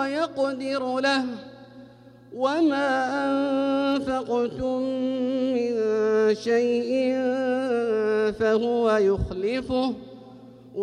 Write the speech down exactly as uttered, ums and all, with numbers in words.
ويقدر له وما أنفقتم من شيء فهو يخلفه